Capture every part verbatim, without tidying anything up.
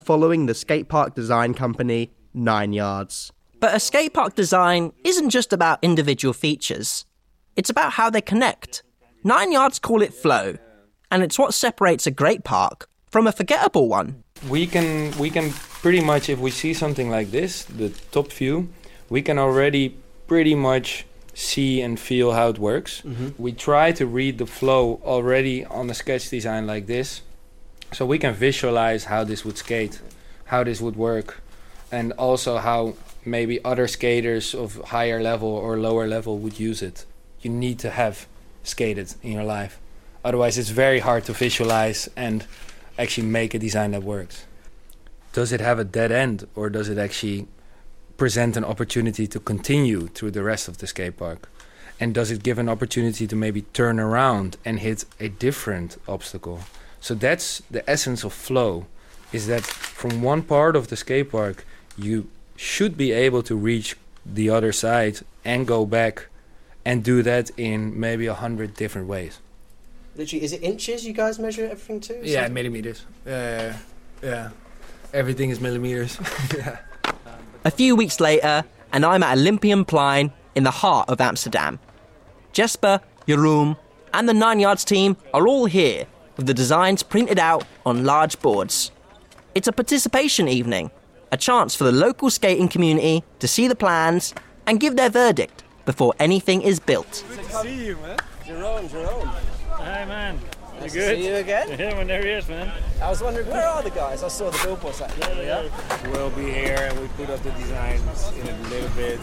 following the skatepark design company Nine Yards. But a skatepark design isn't just about individual features. It's about how they connect. Nine Yards call it flow, and it's what separates a great park from a forgettable one. We can we can pretty much, if we see something like this, the top view, we can already pretty much see and feel how it works. Mm-hmm. We try to read the flow already on a sketch design like this, so we can visualize how this would skate, how this would work, and also how maybe other skaters of higher level or lower level would use it. You need to have skated in your life. Otherwise, it's very hard to visualize and actually make a design that works. Does it have a dead end, or does it actually present an opportunity to continue through the rest of the skate park? And does it give an opportunity to maybe turn around and hit a different obstacle? So that's the essence of flow, is that from one part of the skate park, you should be able to reach the other side and go back and do that in maybe a hundred different ways. Literally, is it inches you guys measure everything to? Yeah, so? millimeters. Uh, yeah, everything is millimeters. Yeah. A few weeks later, and I'm at Olympianplein in the heart of Amsterdam. Jesper, Jeroen, and the Nine Yards team are all here with the designs printed out on large boards. It's a participation evening, a chance for the local skating community to see the plans and give their verdict before anything is built. Good to see you, man. Jeroen, Jeroen. Hi, man. You Nice good? to see you again. Yeah, man, there he is, man. I was wondering, where are the guys? I saw the billboards. Like, Yeah, yeah. We'll be here and we put up the designs in a little bit.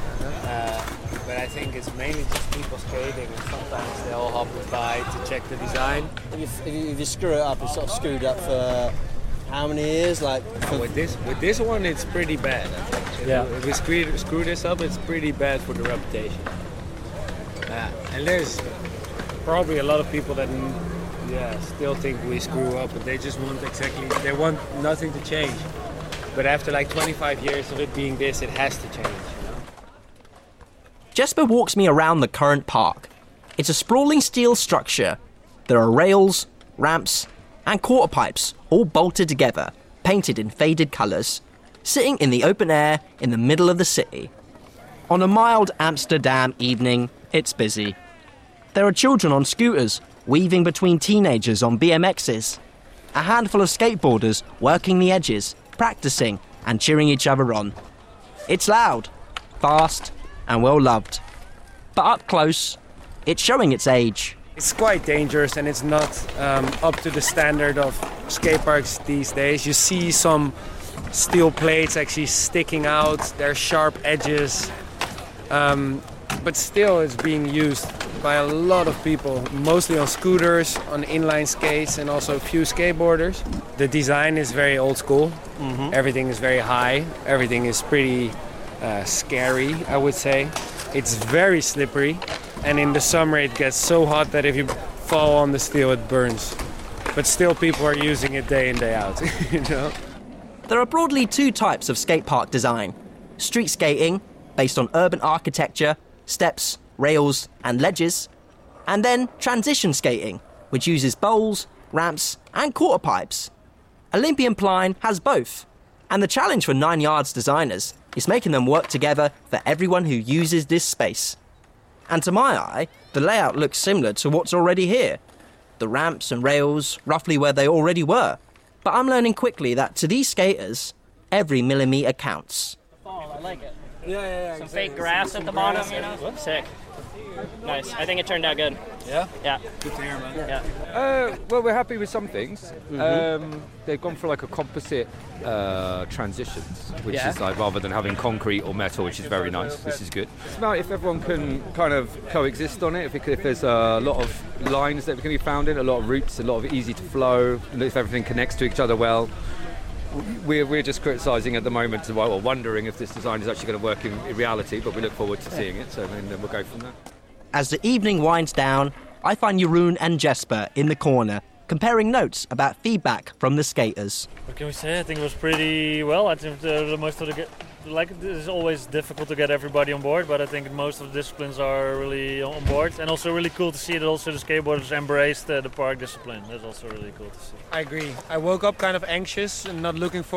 Uh, but I think it's mainly just people skating, and sometimes they all hop by to check the design. If you, if you, if you screw it up, it's sort of screwed up for how many years? Like for With this with this one, it's pretty bad. I think. If, Yeah. we, if we screw, screw this up, it's pretty bad for the reputation. Uh, and there's probably a lot of people that yeah still think we screw up, but they just want exactly they want nothing to change. But after like twenty-five years of it being this, it has to change. You know? Jesper walks me around the current park. It's a sprawling steel structure. There are rails, ramps, and quarter pipes all bolted together, painted in faded colours, sitting in the open air in the middle of the city. On a mild Amsterdam evening, it's busy. There are children on scooters, weaving between teenagers on B M Xs. A handful of skateboarders working the edges, practicing and cheering each other on. It's loud, fast, and well-loved. But up close, it's showing its age. It's quite dangerous, and it's not um, up to the standard of skate parks these days. You see some steel plates actually sticking out, their sharp edges, um, but still it's being used by a lot of people, mostly on scooters, on inline skates, and also a few skateboarders. The design is very old school. Mm-hmm. Everything is very high. Everything is pretty uh, scary, I would say. It's very slippery. And in the summer it gets so hot that if you fall on the steel it burns. But still people are using it day in, day out, you know? There are broadly two types of skate park design. Street skating, based on urban architecture, steps, rails and ledges. And then transition skating, which uses bowls, ramps and quarter pipes. Olympianplein has both. And the challenge for Nine Yards designers is making them work together for everyone who uses this space. And to my eye, the layout looks similar to what's already here. The ramps and rails, roughly where they already were. But I'm learning quickly that to these skaters, every millimetre counts. Oh, I like it. Yeah, yeah, yeah. Some fake grass at the bottom, you know? Sick. Nice. I think it turned out good. Yeah? Yeah. Good to hear, man. Yeah. Uh, well, we're happy with some things. Mm-hmm. Um, they've gone for like a composite uh, transitions, which Yeah. is like rather than having concrete or metal, which is very nice. This is good. It's about if everyone can kind of coexist on it. If, it could, if there's a lot of lines that can be found in, a lot of routes, a lot of easy to flow, and if everything connects to each other well. We're, we're just criticising at the moment, or wondering if this design is actually going to work in, in reality, but we look forward to seeing it, so and then we'll go from there. As the evening winds down, I find Jeroen and Jesper in the corner, comparing notes about feedback from the skaters. What can we say? I think it was pretty well. I think the, the most of the ge- like it's always difficult to get everybody on board, but I think most of the disciplines are really on board, and also really cool to see that also the skateboarders embraced uh, the park discipline. That's also really cool to see. I agree. I woke up kind of anxious and not looking forward